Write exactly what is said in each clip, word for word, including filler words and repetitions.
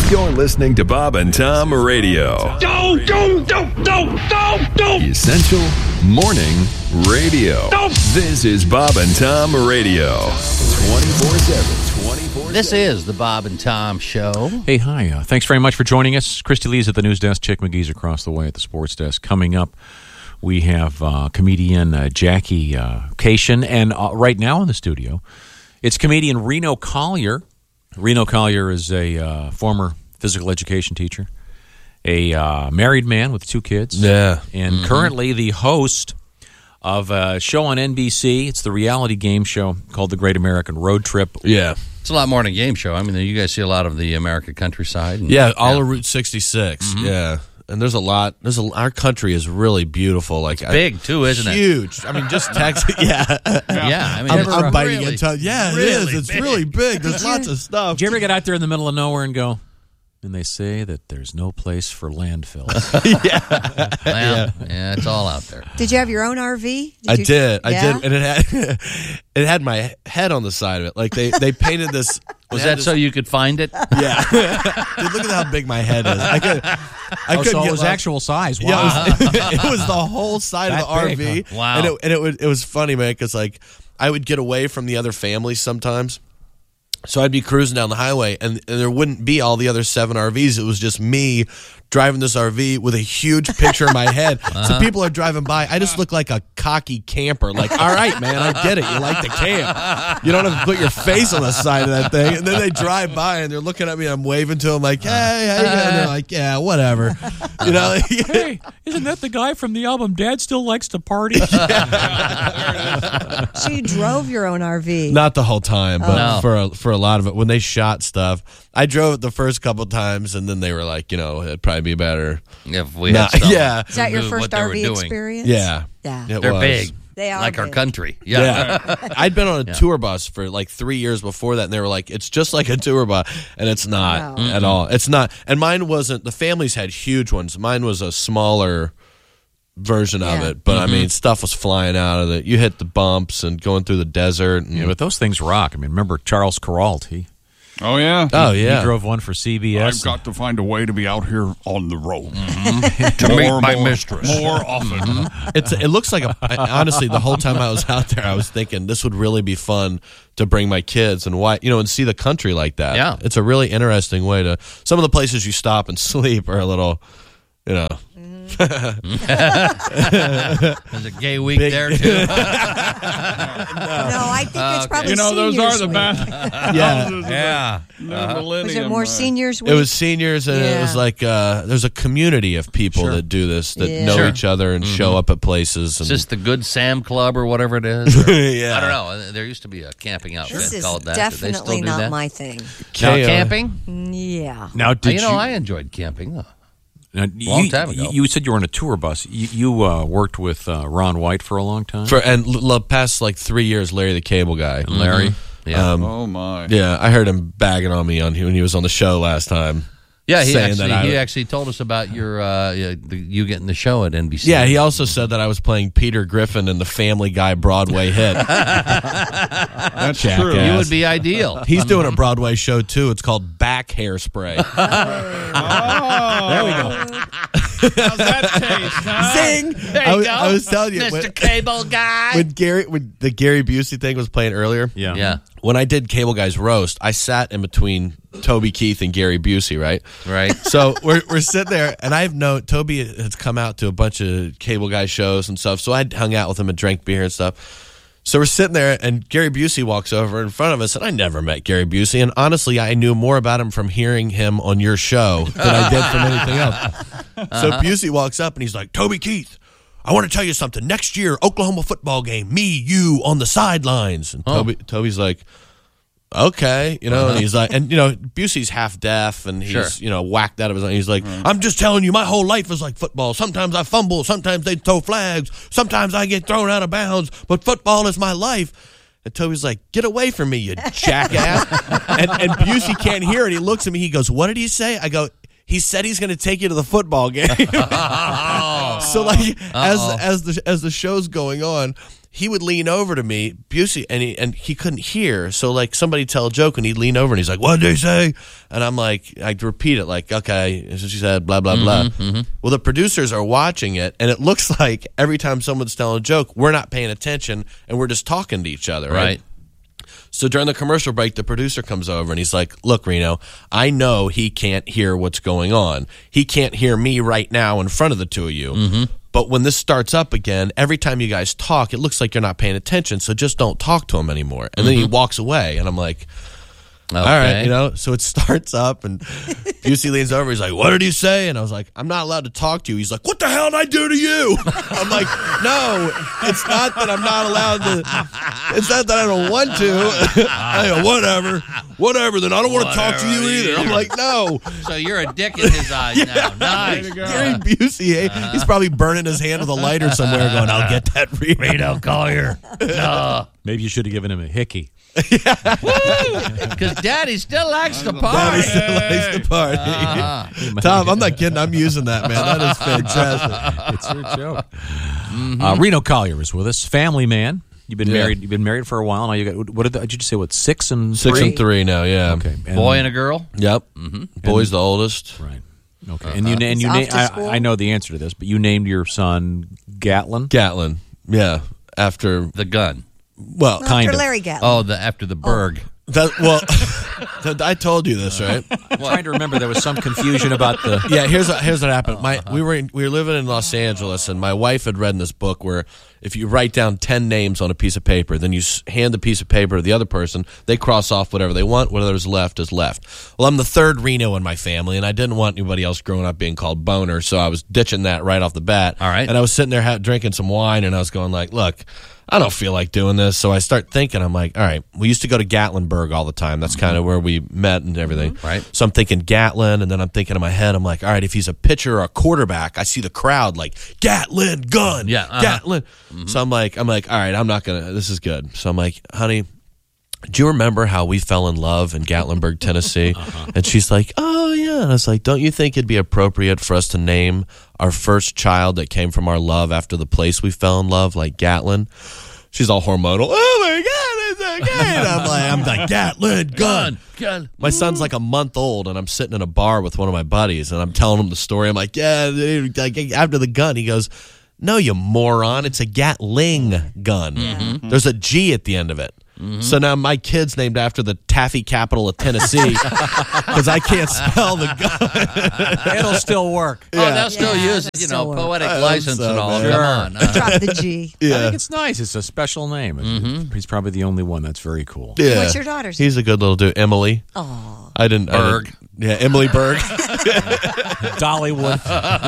You're listening to Bob and Tom Radio. Don't, don't, don't, don't, don't, don't. Essential Morning Radio. Don't. This is Bob and Tom Radio. twenty-four seven, twenty-four seven. This is the Bob and Tom Show. Hey, hi. Uh, thanks very much for joining us. Christy Lee's at the news desk. Chick McGee's across the way at the sports desk. Coming up, we have uh, comedian uh, Jackie uh, Cation. And uh, right now in the studio, it's comedian Reno Collier. Reno Collier is a uh, former physical education teacher, a uh, married man with two kids. Yeah. And Mm-hmm. currently the host of a show on N B C. It's the reality game show called The Great American Road Trip. Yeah. It's a lot more than a game show. I mean, you guys see a lot of the American countryside. And, Yeah, all of Route sixty-six. Mm-hmm. Yeah. And there's a lot. There's a, our country is really beautiful. Like It's big, too, isn't it? Huge. I mean, just Texas. Yeah. Yeah, I mean, I'm, it's I'm biting really, into Yeah, it really is. It's big. really big. There's lots of stuff. Did you ever get out there in the middle of nowhere and go, and they say that there's no place for landfill? Well, yeah, it's all out there. Did you have your own R V? I you- did. I Yeah? did. And it had it had my head on the side of it. Like they, they painted this. Was they had that this- so you could find it? Yeah. Dude, look at how big my head is. I could. I Oh, couldn't so get it was lost. actual size. Wow. Yeah, it was, it was the whole side That of the R V. big, huh? Wow. And it and it, would, it was funny, man, because like I would get away from the other families sometimes. So I'd be cruising down the highway, and, and there wouldn't be all the other seven R Vs. It was just me driving this R V with a huge picture in my head. So people are driving by. I just look like a cocky camper. Like, all right, man, I get it. You like to camp. You don't have to put your face on the side of that thing. And then they drive by, and they're looking at me, and I'm waving to them like, hey, how you doing? And they're like, yeah, whatever. You know? Like, Hey, isn't that the guy from the album Dad Still Likes to Party? So you drove your own R V? Not the whole time, but No. for a, for a lot of it. When they shot stuff, I drove it the first couple times, and then they were like, you know, it'd probably be better. If we Nah, had someone yeah. Is that your who knew what first they were R V doing. experience? Yeah. Yeah. It They're was. big. They are like our big. country. Yeah. Yeah. I'd been on a tour bus for like three years before that, and they were like, it's just like a tour bus, and it's not No. at all. It's not. And mine wasn't, the families had huge ones. Mine was a smaller version of Yeah. it, but I mean, stuff was flying out of it. You hit the bumps and going through the desert. And, Yeah, but those things rock. I mean, remember Charles Kuralt? He, Oh, yeah. oh, yeah. he drove one for C B S. I've got to find a way to be out here on the road. To meet More, my more, mistress. More often. It's it looks like a I- honestly the whole time I was out there I was thinking this would really be fun to bring my kids and why you know and see the country like that. Yeah. It's a really interesting way to some of the places you stop and sleep are a little you know There's a gay week Big- there, too. No, I think it's probably You know, those are seniors the week. best. yeah. Yeah. Was it more seniors week? It was seniors and it Yeah. was like uh, there's a community of people that do this that Yeah. know Sure. each other and show up at places and Is this the Good Sam Club or whatever it is? Or- yeah. I don't know. There used to be a camping outfit This is called that. Do they still definitely do not that? my thing. Now, K O. camping? Yeah. Now, did you you? know, I enjoyed camping. Though. now, long you, time ago. You said you were on a tour bus. You, you uh, worked with uh, Ron White for a long time. For and l- l- past like three years, Larry the Cable Guy, Larry. Yeah. Um, Oh, my. Yeah, I heard him bagging on me on when he was on the show last time. Yeah, he saying actually, that I- he actually told us about your uh, yeah, the, you getting the show at N B C. Yeah, he also said that I was playing Peter Griffin in the Family Guy Broadway hit. That's Jackass. true. You would be ideal. He's doing a Broadway show too. It's called Back Hairspray. Oh. There we go. How's that taste, huh? Zing! There you I, was- go. I was telling you Mister when, Cable Guy. when Gary, when the Gary Busey thing was playing earlier. Yeah. yeah, When I did Cable Guy's roast, I sat in between Toby Keith and Gary Busey, right? right. So we're we're sitting there, and I've known Toby has come out to a bunch of Cable Guy shows and stuff. So I hung out with him and drank beer and stuff. So we're sitting there, and Gary Busey walks over in front of us, and I never met Gary Busey. And honestly, I knew more about him from hearing him on your show than I did from anything else. So Busey walks up, and he's like, Toby Keith, I want to tell you something. Next year, Oklahoma football game, me, you on the sidelines. And Toby, Toby's like, okay, you know, and he's like, and you know, Busey's half deaf and he's, Sure. you know, whacked out of his own. He's like, I'm just telling you, my whole life is like football. Sometimes I fumble, sometimes they throw flags, sometimes I get thrown out of bounds, but football is my life. And Toby's like, get away from me, you jackass. and, and Busey can't hear it. He looks at me, he goes, what did he say? I go, he said he's going to take you to the football game. So like, as as the as the show's going on, he would lean over to me, Busey, and he and he couldn't hear. So like somebody tell a joke, and he'd lean over and he's like, "What did they say?" And I'm like, I'd repeat it like, "Okay," as she said, blah blah blah. Mm-hmm. Well, the producers are watching it, and it looks like every time someone's telling a joke, we're not paying attention, and we're just talking to each other, right? Right. So during the commercial break, the producer comes over and he's like, "Look, Reno, I know he can't hear what's going on. He can't hear me right now in front of the two of you. Mm-hmm. But when this starts up again, every time you guys talk, it looks like you're not paying attention. So just don't talk to him anymore." And then he walks away, and I'm like, Okay. "All right, you know." So it starts up, and Busey leans over. He's like, "What did he say?" And I was like, "I'm not allowed to talk to you." He's like, "What the hell did I do to you?" I'm like, "No, it's not that I'm not allowed to. It's not that I don't want to." I go, whatever, whatever. Then I don't want to talk to you either. I'm like, "No." So you're a dick in his eyes now. Nice. Gary Busey, eh? He's probably burning his hand with a lighter somewhere, going, "I'll get that Reno." Reno Collier. No. Maybe you should have given him a hickey. Because Daddy still likes to Daddy party. still likes to party. Uh-huh. Tom, I'm not kidding. I'm using that, man. That is fantastic. It's your joke. Uh, Reno Collier is with us, family man. You've been Yeah. married. You've been married for a while now. You got what did, the, did you say? What six and Six three? and three now, yeah. Okay, and, Boy and a girl. Yep. Mm-hmm. Boy's the oldest. right. Okay, and you na- and He's you off na- to school? I, I know the answer to this, but you named your son Gatlin. Gatlin. Yeah. After, The gun. well, kind After of. Larry Gatlin. Oh, the after the Berg. that, well, that- I told you this, right? I'm trying to remember. There was some confusion about the. Yeah, here's what, here's what happened. My we were in, we were living in Los Angeles, and my wife had read in this book where if you write down ten names on a piece of paper, then you s- hand the piece of paper to the other person. They cross off whatever they want. Whatever's left is left. Well, I'm the third Reno in my family, and I didn't want anybody else growing up being called Boner, so I was ditching that right off the bat. All right. And I was sitting there ha- drinking some wine, and I was going like, "Look, I don't feel like doing this." So I start thinking, I'm like, all right, we used to go to Gatlinburg all the time. That's kind of where we met and everything. Right. So I'm thinking Gatlin, and then I'm thinking in my head, I'm like, all right, if he's a pitcher or a quarterback, I see the crowd like, "Gatlin, gun, Yeah, uh-huh. Gatlin." So I'm like, I'm like, all right, I'm not going to, this is good. So I'm like, "Honey, do you remember how we fell in love in Gatlinburg, Tennessee?" Uh-huh. And she's like, "Oh, yeah." And I was like, "Don't you think it'd be appropriate for us to name our first child that came from our love after the place we fell in love, like Gatlin?" She's all hormonal. "Oh, my God, it's okay." And I'm like, I'm like, "Gatlin, gun." Gun. My son's like a month old, and I'm sitting in a bar with one of my buddies, and I'm telling him the story. I'm like, "Yeah, dude, like, after the gun." He goes, "No, you moron. It's a Gatling gun. There's a G at the end of it." So now my kid's named after the taffy capital of Tennessee because I can't spell the gun. It'll still work. Oh, they'll still Yeah, use, they'll you still know, work. poetic I hope license so, and all. man. Come on. Uh, Drop the G. I Yeah. think it's nice. It's a special name. It's- He's probably the only one. That's very cool. Yeah. What's your daughter's He's a good little dude. Emily. Oh, I didn't. I Berg. didn't- yeah, Emily Berg. Dollywood.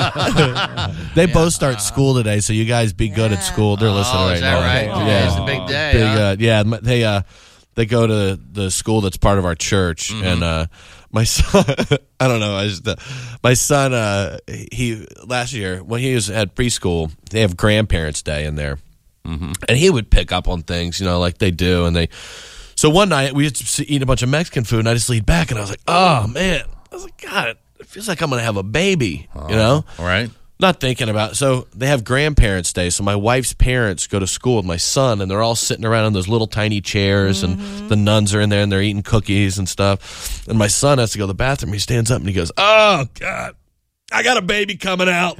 They both start school today, so you guys be good at school. They're listening Oh, right is that now. right? Yeah, It's a big day, Big, huh? uh, yeah, m- they uh, they go to the school that's part of our church, Mm-hmm. and uh, my son. I don't know. I just uh, my son. Uh, he last year when he was at preschool, they have grandparents' day in there, Mm-hmm. and he would pick up on things, you know, like they do, and they. So one night we used to eat a bunch of Mexican food, and I just leaned back, and I was like, "Oh man!" I was like, "God, it feels like I'm gonna have a baby," you know. all right. Not thinking about it. So they have grandparents' day. So my wife's parents go to school with my son, and they're all sitting around in those little tiny chairs, and the nuns are in there, and they're eating cookies and stuff. And my son has to go to the bathroom. He stands up and he goes, "Oh God, I got a baby coming out."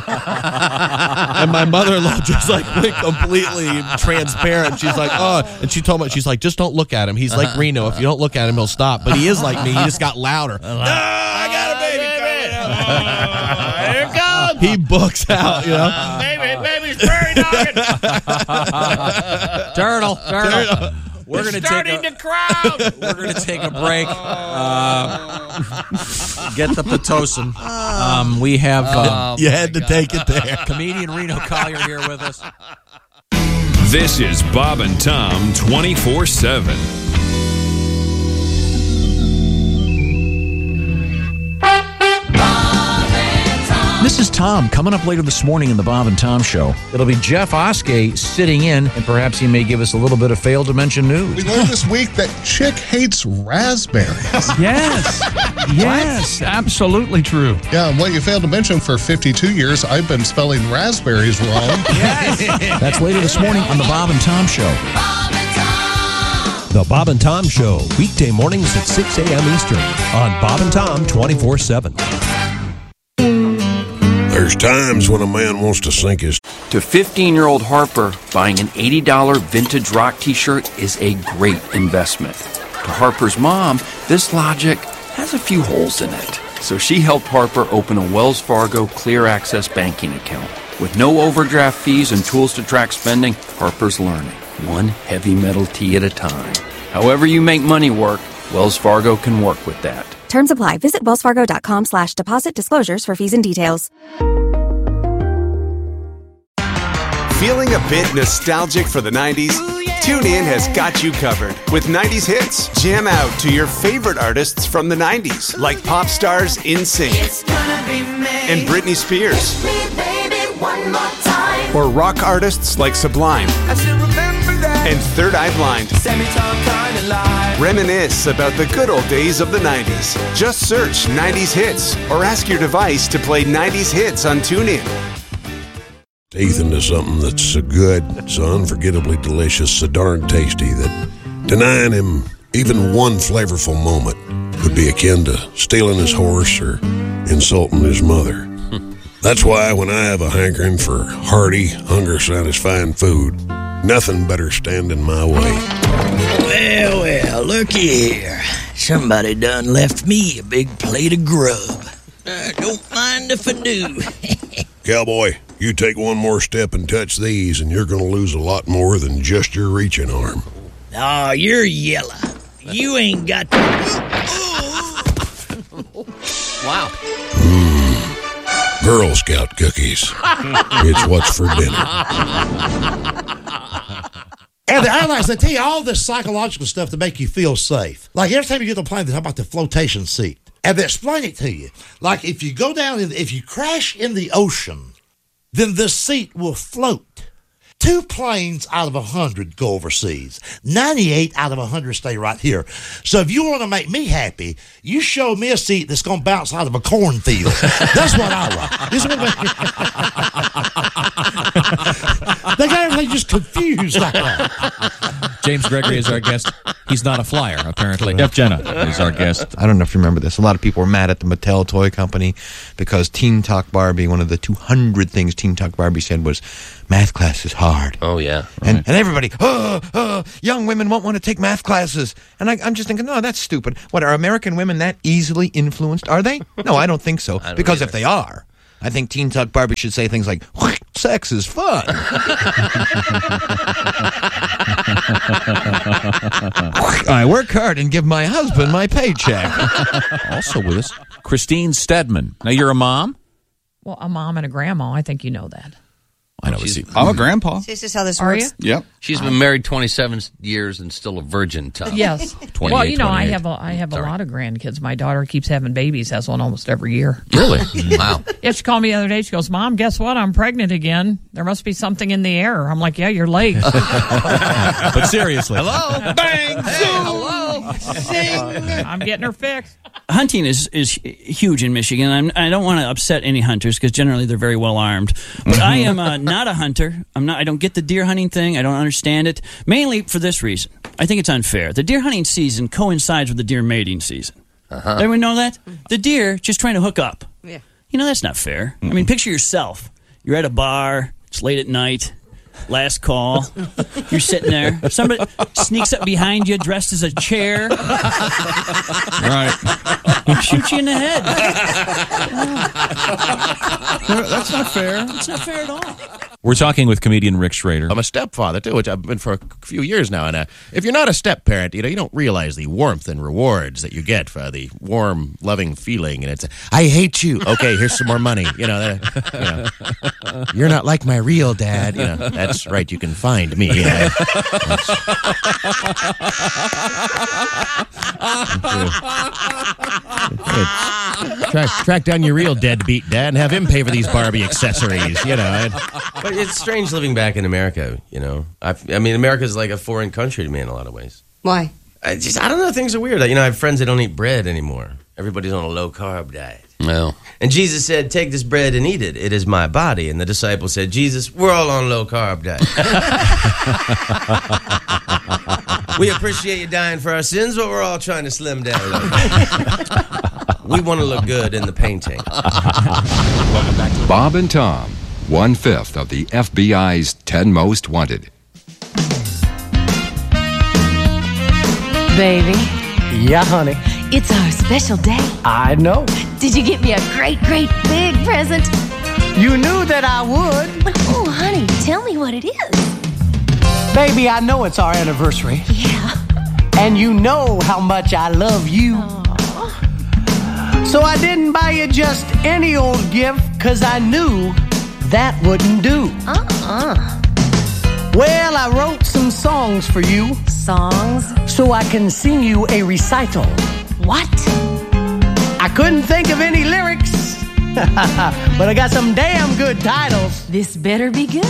And my mother-in-law just like went completely transparent. She's like, "Oh," and she told me, she's like, "Just don't look at him. He's like Reno. If you don't look at him, he'll stop." But he is like me. He just got louder. "No, I got a baby coming out." Here it comes. He books out, you know. Baby, baby's prairie dogging. Turtle. Turtle. We're gonna Starting take to crowd. a, we're gonna take a break. Uh, get the Pitocin. Um, we have uh, You had to take it there. comedian Reno Collier here with us. This is Bob and Tom twenty-four seven. This is Tom. Tom coming up later this morning in the Bob and Tom Show. It'll be Jeff Oskey sitting in, and perhaps he may give us a little bit of failed to mention news. We learned this week that Chick hates raspberries. Yes. Yes. Absolutely true. Yeah, and what you failed to mention, for fifty-two years, I've been spelling raspberries wrong. That's later this morning on the Bob and Tom Show. Bob and Tom. The Bob and Tom Show, weekday mornings at six a.m. Eastern on Bob and Tom twenty-four seven. There's times when a man wants to sink his... To fifteen-year-old Harper, buying an eighty dollars vintage rock t-shirt is a great investment. To Harper's mom, this logic has a few holes in it. So she helped Harper open a Wells Fargo Clear Access banking account. With no overdraft fees and tools to track spending, Harper's learning, one heavy metal tee at a time. However you make money work, Wells Fargo can work with that. Terms apply. Visit wellsfargo.com slash deposit disclosures for fees and details. Feeling a bit nostalgic for the nineties? TuneIn has got you covered with nineties hits. Jam out to your favorite artists from the nineties, like pop stars NSYNC and Britney Spears. One more time. Or rock artists like Sublime I still remember that. and Third Eye Blind. Semi-talk kind of life. Reminisce about the good old days of the nineties. Just search nineties hits or ask your device to play nineties hits on TuneIn. teeth into something that's so good, so unforgettably delicious, so darn tasty that denying him even one flavorful moment would be akin to stealing his horse or insulting his mother. That's why when I have a hankering for hearty, hunger-satisfying food, nothing better stand in my way. Well, well, looky here. Somebody done left me a big plate of grub. Uh, don't mind if I do. Cowboy, you take one more step and touch these, and you're going to lose a lot more than just your reaching arm. Aw, oh, you're yellow. You ain't got to... Wow. Mmm. Girl Scout cookies. It's what's for dinner. And the airlines, they tell you all this psychological stuff to make you feel safe. Like every time you get on a plane, they talk about the flotation seat. And they explain it to you. Like if you go down, in, if you crash in the ocean, then this seat will float. Two planes out of a hundred go overseas. ninety-eight out of a hundred stay right here. So if you want to make me happy, you show me a seat that's going to bounce out of a cornfield. That's what I like. This is what they got everything just confused like that. James Gregory is our guest. He's not a flyer, apparently. Jeff Jenna is our guest. I don't know if you remember this. A lot of people were mad at the Mattel toy company because Teen Talk Barbie, one of the two hundred things Teen Talk Barbie said was, math class is hard. Oh, yeah. And Right. and everybody, oh, oh, young women won't want to take math classes. And I, I'm just thinking, no, that's stupid. What, are American women that easily influenced? Are they? No, I don't think so. don't Because either. if they are, I think Teen Talk Barbie should say things like, sex is fun. I work hard and give my husband my paycheck. Also with us, Christine Stedman. Now, you're a mom? Well, a mom and a grandma. I think you know that. I know. She's- I'm a grandpa. This is how this Are works. you? Yep. She's been married twenty-seven years and still a virgin, Tom. Yes. twenty-eight, Well, you know, I twenty-eight. have a I have a lot of grandkids. My daughter keeps having babies. Has one almost every year. Really? Wow. Yeah, she called me the other day. She goes, "Mom, guess what? I'm pregnant again. There must be something in the air." I'm like, "Yeah, your legs." But seriously. Hello? Bang! Hello? Zing! I'm getting her fixed. Hunting is, is huge in Michigan. I'm, I don't want to upset any hunters because generally they're very well armed. But I am uh, not a hunter. I'm not. I don't get the deer hunting thing. I don't understand it. Mainly for this reason. I think it's unfair. The deer hunting season coincides with the deer mating season. Uh-huh. Everyone know that? The deer just trying to hook up. Yeah. You know, that's not fair. I mean, picture yourself. You're at a bar. It's late at night. Last call. You're sitting there. Somebody sneaks up behind you dressed as a chair. Right. Shoot you in the head. That's not fair. It's not fair at all. We're talking with comedian Rick Schrader. I'm a stepfather, too, which I've been for a few years now. And uh, if you're not a step-parent, you know, you don't realize the warmth and rewards that you get for the warm, loving feeling. And it's, I hate you. Okay, here's some more money. You know, that, you know, you're not like my real dad. You know, that's right. You can find me. Uh, track, track down your real deadbeat dad and have him pay for these Barbie accessories, you know. And, But it's strange living back in America, you know. I, I mean, America's like a foreign country to me in a lot of ways. Why? I just, I don't know, things are weird. You know, I have friends that don't eat bread anymore. Everybody's on a low-carb diet. Well, And Jesus said, take this bread and eat it. It is my body. And the disciples said, Jesus, we're all on low-carb diet. We appreciate you dying for our sins, but we're all trying to slim down a little bit. We want to look good in the painting. Welcome back to Bob and Tom, one-fifth of the F B I's ten Most Wanted. Baby. Yeah, honey. It's our special day. I know. Did you get me a great, great big present? You knew that I would. But, oh, honey, tell me what it is. Baby, I know it's our anniversary. Yeah. And you know how much I love you. Aww. So I didn't buy you just any old gift, because I knew that wouldn't do. Uh-uh. Well, I wrote some songs for you. Songs? So I can sing you a recital. What? I couldn't think of any lyrics, but I got some damn good titles. This better be good.